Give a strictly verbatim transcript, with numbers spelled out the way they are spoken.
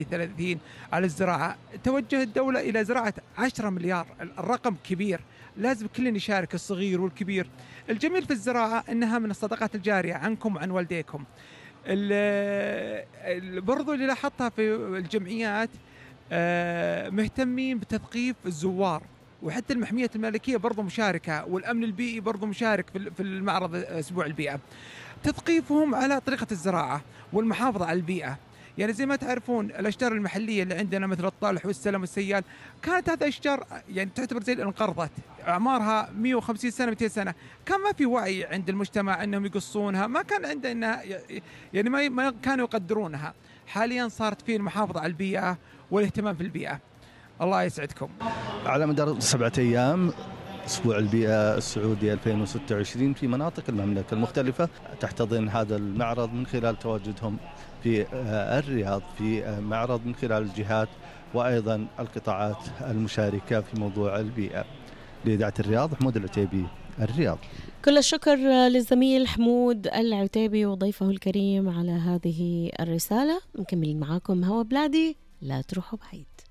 ثلاثين على الزراعة. توجه الدولة إلى زراعة عشرة مليار، الرقم كبير، لازم كلنا يشارك، الصغير والكبير. الجميل في الزراعة أنها من الصدقات الجارية عنكم وعن والديكم. ال- ال- برضو اللي لاحظتها في الجمعيات، آه، مهتمين بتثقيف الزوار، وحتى المحمية الملكية برضو مشاركة، والأمن البيئي برضو مشارك في في المعرض أسبوع البيئة، تثقيفهم على طريقة الزراعة والمحافظة على البيئة. يعني زي ما تعرفون الأشجار المحلية اللي عندنا مثل الطلح والسلم والسيال، كانت هذه أشجار يعني تعتبر زي الانقرضت، أعمارها مئة وخمسين سنة مئتين سنة، كان ما في وعي عند المجتمع أنهم يقصونها، ما كان عندنا يعني ما ما كانوا يقدرونها. حاليا صارت في المحافظة على البيئة والاهتمام في البيئة. الله يسعدكم. على مدار سبعة أيام أسبوع البيئة السعودي ألفين وستة وعشرين في مناطق المملكة المختلفة تحتضن هذا المعرض من خلال تواجدهم في الرياض، في معرض من خلال الجهات وأيضا القطاعات المشاركة في موضوع البيئة. لإذاعة الرياض حمود العتيبي، الرياض. كل الشكر للزميل حمود العتيبي وضيفه الكريم على هذه الرسالة. مكملين معاكم هوا بلادي، لا تروحوا بعيد.